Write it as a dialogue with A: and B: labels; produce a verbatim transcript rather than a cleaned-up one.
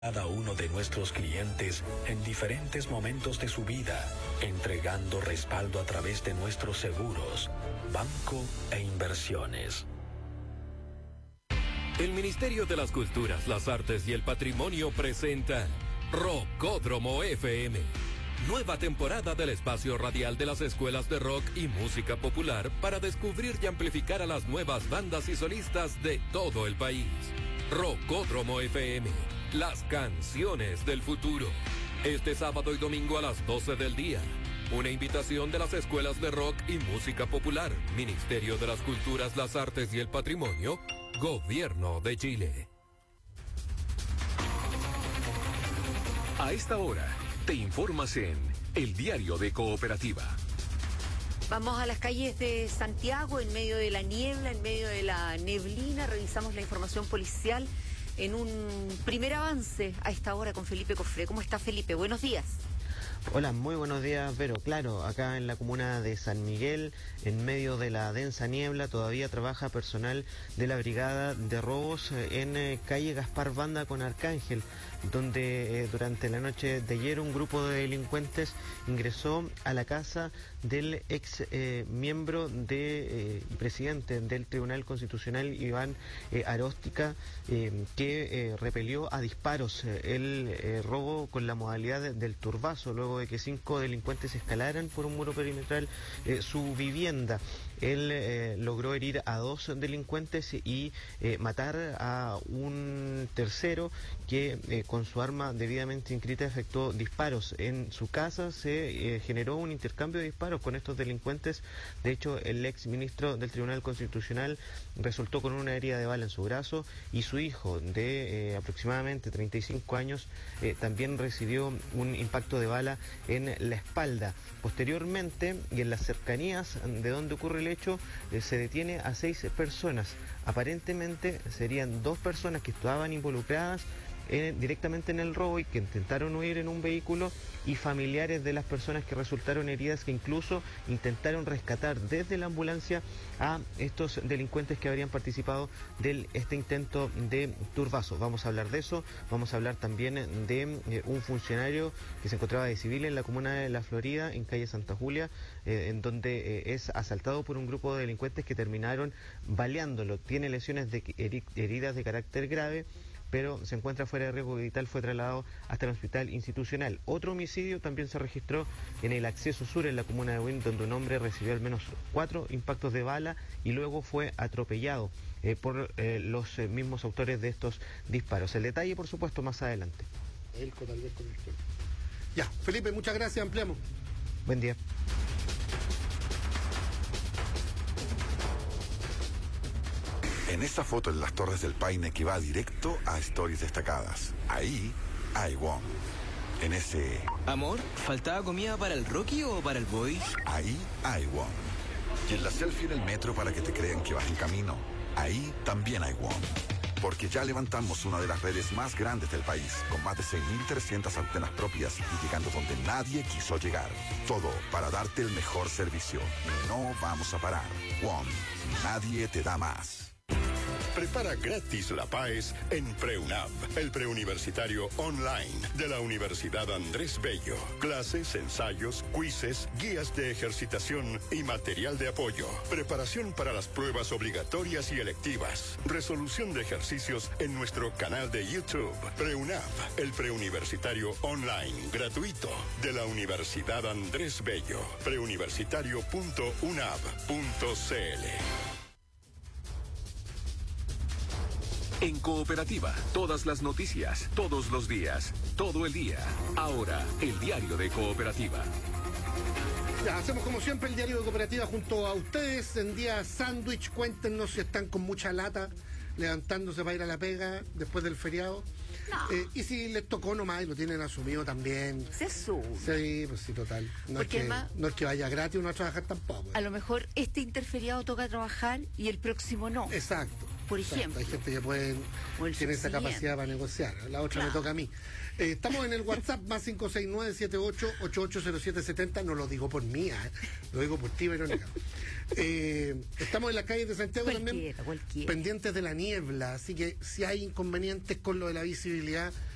A: Cada uno de nuestros clientes en diferentes momentos de su vida, entregando respaldo a través de nuestros seguros, banco e inversiones.
B: El Ministerio de las Culturas, las Artes y el Patrimonio presenta Rockódromo F M. Nueva temporada del espacio radial de las escuelas de rock y música popular para descubrir y amplificar a las nuevas bandas y solistas de todo el país. Rockódromo F M. Las canciones del futuro. Este sábado y domingo a las doce del día. Una invitación de las escuelas de rock y música popular. Ministerio de las Culturas, las Artes y el Patrimonio. Gobierno de Chile.
C: A esta hora, te informas en El Diario de Cooperativa.
D: Vamos a las calles de Santiago en medio de la niebla, en medio de la neblina. Revisamos la información policial en un primer avance a esta hora con Felipe Cofré. ¿Cómo está, Felipe? Buenos días.
E: Hola, muy buenos días, Vero. Claro, acá en la comuna de San Miguel, en medio de la densa niebla, todavía trabaja personal de la Brigada de Robos en eh, calle Gaspar Banda con Arcángel, donde eh, durante la noche de ayer un grupo de delincuentes ingresó a la casa del ex eh, miembro de eh, presidente del Tribunal Constitucional, Iván eh, Aróstica, eh, que eh, repelió a disparos eh, el eh, robo con la modalidad de, del turbazo, luego de que cinco delincuentes escalaran por un muro perimetral eh, su vivienda. Él eh, logró herir a dos delincuentes y eh, matar a un tercero que eh, con su arma debidamente inscrita efectuó disparos. En su casa se eh, generó un intercambio de disparos con estos delincuentes. De hecho, el ex ministro del Tribunal Constitucional resultó con una herida de bala en su brazo y su hijo de eh, aproximadamente treinta y cinco años eh, también recibió un impacto de bala en la espalda. Posteriormente, y en las cercanías de donde ocurre el hecho, eh, se detiene a seis personas. Aparentemente serían dos personas que estaban involucradas Eh, directamente en el robo y que intentaron huir en un vehículo, y familiares de las personas que resultaron heridas, que incluso intentaron rescatar desde la ambulancia a estos delincuentes que habrían participado de este intento de turbazo. Vamos a hablar de eso, vamos a hablar también de eh, un funcionario que se encontraba de civil en la comuna de La Florida, en calle Santa Julia, eh, en donde eh, es asaltado por un grupo de delincuentes que terminaron baleándolo. Tiene lesiones de heri- heridas de carácter grave, pero se encuentra fuera de riesgo vital, fue trasladado hasta el hospital institucional. Otro homicidio también se registró en el acceso sur, en la comuna de Buin, donde un hombre recibió al menos cuatro impactos de bala y luego fue atropellado eh, por eh, los eh, mismos autores de estos disparos. El detalle, por supuesto, más adelante.
F: El tal vez con el Ya, Felipe, muchas gracias, ampliamos.
E: Buen día.
G: En esta foto en las Torres del Paine que va directo a Stories Destacadas. Ahí hay Wong. En ese...
H: Amor, ¿faltaba comida para el Rocky o para el Boy?
G: Ahí hay Wong. Y en la selfie en el metro para que te crean que vas en camino. Ahí también hay Wong. Porque ya levantamos una de las redes más grandes del país, con más de seis mil trescientas antenas propias y llegando donde nadie quiso llegar. Todo para darte el mejor servicio. No vamos a parar. Wong. Nadie te da más.
I: Prepara gratis la P A E S en PreUNAV, el preuniversitario online de la Universidad Andrés Bello. Clases, ensayos, quizzes, guías de ejercitación y material de apoyo. Preparación para las pruebas obligatorias y electivas. Resolución de ejercicios en nuestro canal de YouTube. PreUNAV, el preuniversitario online gratuito de la Universidad Andrés Bello. preuniversitario punto unav punto cl.
C: En Cooperativa, todas las noticias, todos los días, todo el día. Ahora, El Diario de Cooperativa.
F: Ya, hacemos como siempre el Diario de Cooperativa junto a ustedes en día sándwich. Cuéntenos si están con mucha lata, levantándose para ir a la pega después del feriado.
D: No.
F: Eh, y si les tocó nomás y lo tienen asumido también.
D: Se asume.
F: Sí, pues sí, total. No, es que,
D: más,
F: no es que vaya gratis uno a trabajar tampoco.
D: A lo mejor este interferiado toca trabajar y el próximo no.
F: Exacto.
D: Por
F: exacto.
D: ejemplo.
F: Hay gente que puede tiene esa capacidad para negociar. La otra
D: claro.
F: me toca a mí. Eh, estamos en el WhatsApp más cinco seis nueve siete ocho ocho ocho cero siete siete cero. No lo digo por mía, ¿eh? Lo digo por ti, Verónica. Eh, estamos en las calles de Santiago
D: cualquiera,
F: también,
D: cualquiera.
F: pendientes de la niebla. Así que si hay inconvenientes con lo de la visibilidad,